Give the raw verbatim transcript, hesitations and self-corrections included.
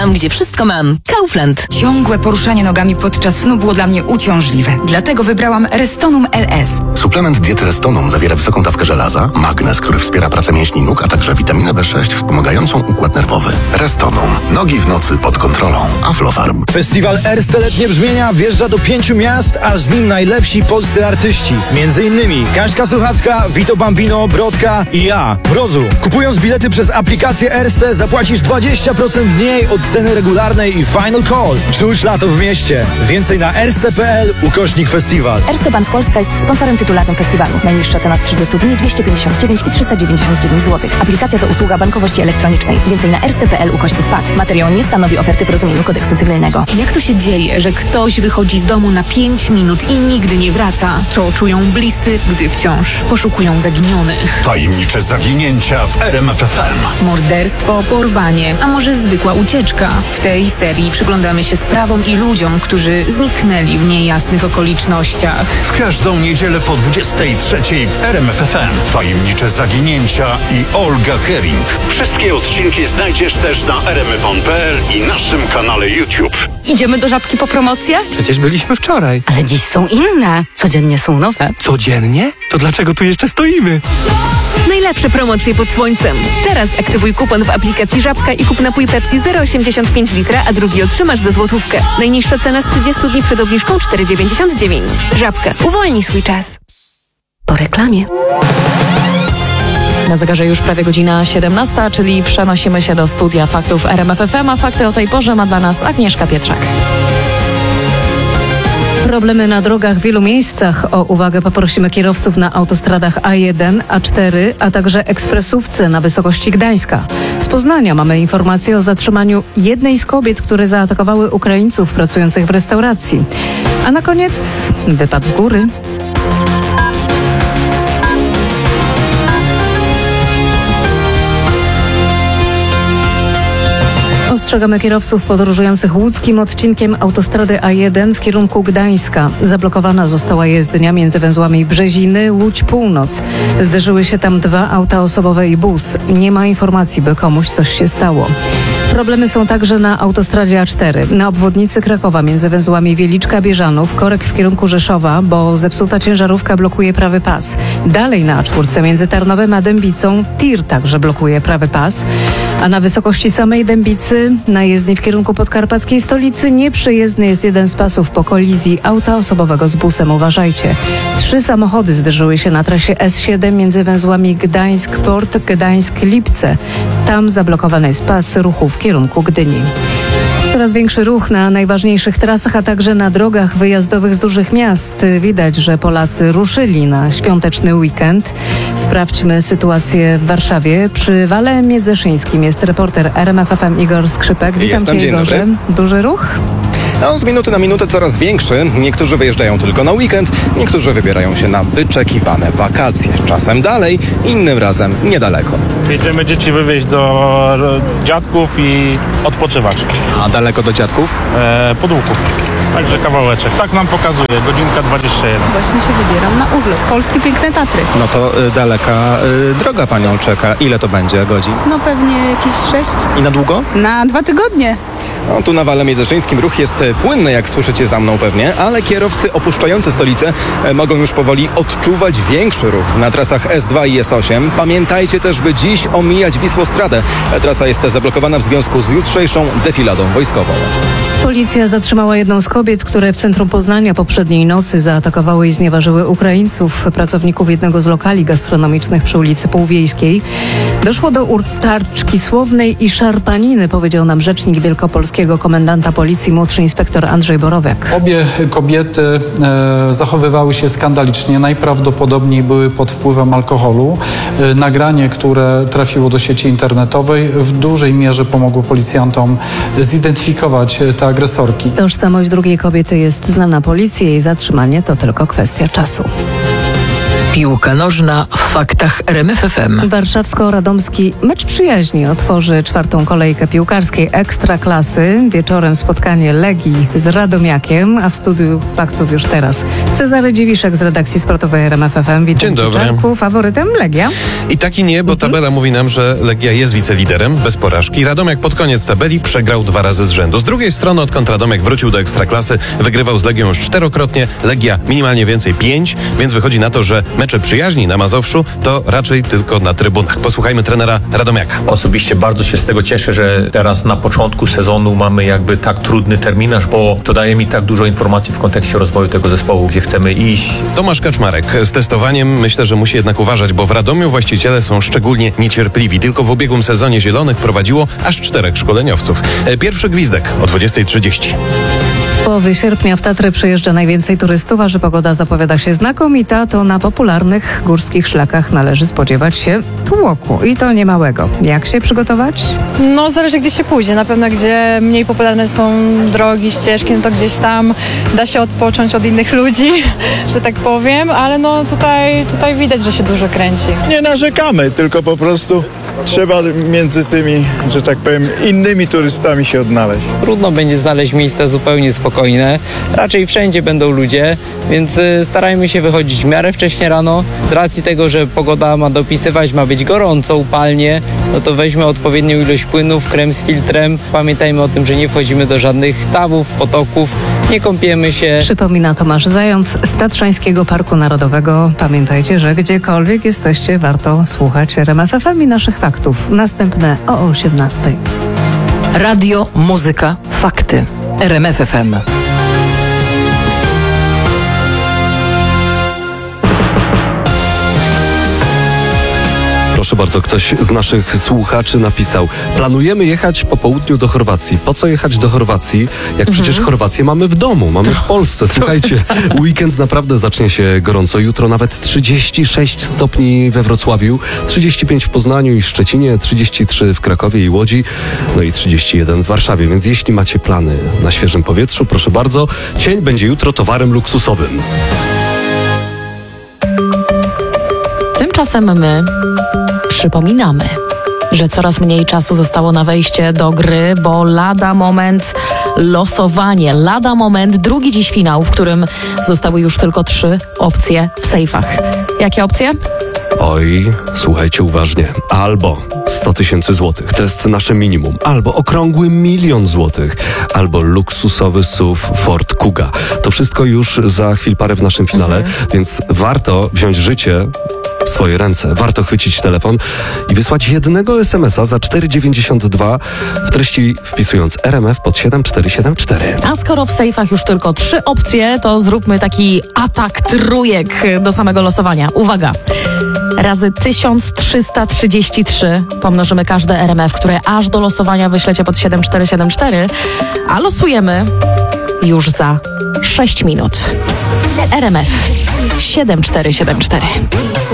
Tam, gdzie wszystko mam. Kaufland. Ciągłe poruszanie nogami podczas snu było dla mnie uciążliwe. Dlatego wybrałam Restonum L S. Suplement diety Restonum zawiera wysoką dawkę żelaza, magnez, który wspiera pracę mięśni nóg, a także witaminę B sześć wspomagającą układ nerwowy. Restonum. Nogi w nocy pod kontrolą. Aflofarm. Festiwal Erste-letnie brzmienia wjeżdża do pięciu miast, a z nim najlepsi polscy artyści. Między innymi Kaśka Suchacka, Vito Bambino, Brodka i ja, Mrozu. Kupując bilety przez aplikację Erste zapłacisz dwadzieścia procent mniej od ceny regularnej i Final Call. Czuć lato w mieście. Więcej na erste kropka p l ukośnik festiwal. Erste Bank Polska jest sponsorem tytularnym festiwalu. Najniższa cena z trzydziestu dni dwieście pięćdziesiąt dziewięć i trzysta dziewięćdziesiąt dziewięć złotych. Aplikacja to usługa bankowości elektronicznej. Więcej na erste kropka p l ukośnik P A D. Materiał nie stanowi oferty w rozumieniu kodeksu cywilnego. Jak to się dzieje, że ktoś wychodzi z domu na pięć minut i nigdy nie wraca? Co czują bliscy, gdy wciąż poszukują zaginionych? Tajemnicze zaginięcia w R M F F M. Morderstwo, porwanie, a może zwykła ucieczka? W tej serii przyglądamy się sprawom i ludziom, którzy zniknęli w niejasnych okolicznościach. W każdą niedzielę po dwudziestej trzeciej w R M F F M. Tajemnicze zaginięcia i Olga Hering. Wszystkie odcinki znajdziesz też na r m f on kropka p l i naszym kanale YouTube. Idziemy do Żabki po promocję? Przecież byliśmy wczoraj. Ale dziś są inne. Codziennie są nowe. Codziennie? To dlaczego tu jeszcze stoimy? Najlepsze promocje pod słońcem. Teraz aktywuj kupon w aplikacji Żabka i kup napój Pepsi zero przecinek osiemdziesiąt pięć litra, a drugi otrzymasz za złotówkę. Najniższa cena z trzydziestu dni przed obniżką cztery dziewięćdziesiąt dziewięć. Żabka. Uwolnij swój czas. Po reklamie. Na zegarze już prawie godzina siedemnasta, czyli przenosimy się do studia faktów R M F F M, a fakty o tej porze ma dla nas Agnieszka Pietrzak. Problemy na drogach w wielu miejscach. O uwagę poprosimy kierowców na autostradach A jeden, A cztery, a także ekspresówce na wysokości Gdańska. Z Poznania mamy informację o zatrzymaniu jednej z kobiet, które zaatakowały Ukraińców pracujących w restauracji. A na koniec wypad w góry. Ostrzegamy kierowców podróżujących łódzkim odcinkiem autostrady A jeden w kierunku Gdańska. Zablokowana została jezdnia między węzłami Brzeziny, Łódź Północ. Zderzyły się tam dwa auta osobowe i bus. Nie ma informacji, by komuś coś się stało. Problemy są także na autostradzie A cztery. Na obwodnicy Krakowa między węzłami Wieliczka-Bieżanów, korek w kierunku Rzeszowa, bo zepsuta ciężarówka blokuje prawy pas. Dalej na A cztery między Tarnowem a Dębicą tir także blokuje prawy pas. A na wysokości samej Dębicy na jezdni w kierunku podkarpackiej stolicy nieprzejezdny jest jeden z pasów po kolizji auta osobowego z busem. Uważajcie. Trzy samochody zderzyły się na trasie S siedem między węzłami Gdańsk-Port, Gdańsk-Lipce. Tam zablokowany jest pas ruchu w kierunku Gdyni. Coraz większy ruch na najważniejszych trasach, a także na drogach wyjazdowych z dużych miast. Widać, że Polacy ruszyli na świąteczny weekend. Sprawdźmy sytuację w Warszawie. Przy Wale Miedzeszyńskim jest reporter R M F F M Igor Skrzypek. Witam Jestem, Cię, Igorze. Duży ruch? No, z minuty na minutę coraz większy. Niektórzy wyjeżdżają tylko na weekend, niektórzy wybierają się na wyczekiwane wakacje. Czasem dalej, innym razem niedaleko. Jedziemy dzieci wywieźć do dziadków i odpoczywać. A daleko do dziadków? E, pod Łuków. Także kawałeczek. Tak nam pokazuje, godzinka dwadzieścia jeden. Właśnie się wybieram na urlop. Polskie piękne Tatry. No to y, daleka y, droga panią czeka. Ile to będzie godzin? No pewnie jakieś sześć. I na długo? Na dwa tygodnie. No, tu na Wale Miedzeszyńskim ruch jest płynny, jak słyszycie za mną pewnie, ale kierowcy opuszczający stolicę mogą już powoli odczuwać większy ruch na trasach S dwa i S osiem. Pamiętajcie też, by dziś omijać Wisłostradę. Trasa jest zablokowana w związku z jutrzejszą defiladą wojskową. Policja zatrzymała jedną z kobiet, które w centrum Poznania poprzedniej nocy zaatakowały i znieważyły Ukraińców, pracowników jednego z lokali gastronomicznych przy ulicy Półwiejskiej. Doszło do utarczki słownej i szarpaniny, powiedział nam rzecznik wielkopolskiego komendanta policji, młodszy inspektor Andrzej Borowiak. Obie kobiety e, zachowywały się skandalicznie, najprawdopodobniej były pod wpływem alkoholu. E, nagranie, które trafiło do sieci internetowej, w dużej mierze pomogło policjantom zidentyfikować te agresorki. Tożsamość drugiej kobiety jest znana policji, jej zatrzymanie to tylko kwestia czasu. Piłka nożna w faktach R M F F M. Warszawsko-radomski mecz przyjaźni otworzy czwartą kolejkę piłkarskiej Ekstraklasy. Wieczorem spotkanie Legii z Radomiakiem, a w studiu faktów już teraz Cezary Dziwiszek z redakcji sportowej R M F F M. Witam Dzień dobry. Czarku. Faworytem Legia? I taki nie, bo tabela mhm. mówi nam, że Legia jest wiceliderem, bez porażki. Radomiak pod koniec tabeli przegrał dwa razy z rzędu. Z drugiej strony, odkąd Radomiak wrócił do Ekstraklasy, wygrywał z Legią już czterokrotnie, Legia minimalnie więcej pięć, więc wychodzi na to, że mecze przyjaźni na Mazowszu to raczej tylko na trybunach. Posłuchajmy trenera Radomiaka. Osobiście bardzo się z tego cieszę, że teraz na początku sezonu mamy jakby tak trudny terminarz, bo to daje mi tak dużo informacji w kontekście rozwoju tego zespołu, gdzie chcemy iść. Tomasz Kaczmarek. Z testowaniem myślę, że musi jednak uważać, bo w Radomiu właściciele są szczególnie niecierpliwi. Tylko w ubiegłym sezonie Zielonych prowadziło aż czterech szkoleniowców. Pierwszy gwizdek o dwudziestej trzydzieści. W połowie sierpnia w Tatry przyjeżdża najwięcej turystów, a że pogoda zapowiada się znakomita, to na popularnych górskich szlakach należy spodziewać się tłoku i to niemałego. Jak się przygotować? No zależy gdzie się pójdzie. Na pewno gdzie mniej popularne są drogi, ścieżki, no to gdzieś tam da się odpocząć od innych ludzi, że tak powiem, ale no tutaj, tutaj widać, że się dużo kręci. Nie narzekamy, tylko po prostu trzeba między tymi, że tak powiem, innymi turystami się odnaleźć. Trudno będzie znaleźć miejsca zupełnie spokojne. Raczej wszędzie będą ludzie, więc starajmy się wychodzić w miarę wcześnie rano. Z racji tego, że pogoda ma dopisywać, ma być gorąco, upalnie, no to weźmy odpowiednią ilość płynów, krem z filtrem. Pamiętajmy o tym, że nie wchodzimy do żadnych stawów, potoków, nie kąpiemy się. Przypomina Tomasz Zając z Tatrzańskiego Parku Narodowego. Pamiętajcie, że gdziekolwiek jesteście, warto słuchać R M F F M i naszych faktów. Następne o osiemnastej. Radio, muzyka, fakty. R M F F M. Proszę bardzo, ktoś z naszych słuchaczy napisał: planujemy jechać po południu do Chorwacji. Po co jechać do Chorwacji, jak mhm. przecież Chorwację mamy w domu, mamy w Polsce. Słuchajcie, weekend naprawdę zacznie się gorąco. Jutro nawet trzydzieści sześć stopni we Wrocławiu, trzydzieści pięć w Poznaniu i Szczecinie, trzydzieści trzy w Krakowie i Łodzi, no i trzydzieści jeden w Warszawie. Więc jeśli macie plany na świeżym powietrzu, proszę bardzo, cień będzie jutro towarem luksusowym. Tymczasem my przypominamy, że coraz mniej czasu zostało na wejście do gry, bo lada moment losowanie, lada moment drugi dziś finał, w którym zostały już tylko trzy opcje w sejfach. Jakie opcje? Oj, słuchajcie uważnie. Albo sto tysięcy złotych, to jest nasze minimum. Albo okrągły milion złotych. Albo luksusowy S U V Ford Kuga. To wszystko już za chwil parę w naszym finale, mhm. więc warto wziąć życie w swoje ręce. Warto chwycić telefon i wysłać jednego es em es a za cztery dziewięćdziesiąt dwa, w treści wpisując R M F pod siedem cztery siedem cztery. A skoro w sejfach już tylko trzy opcje, to zróbmy taki atak trójek do samego losowania. Uwaga! Razy tysiąc trzysta trzydzieści trzy pomnożymy każde R M F, które aż do losowania wyślecie pod siedem cztery siedem cztery, a losujemy już za sześć minut. R M F siedem cztery siedem cztery.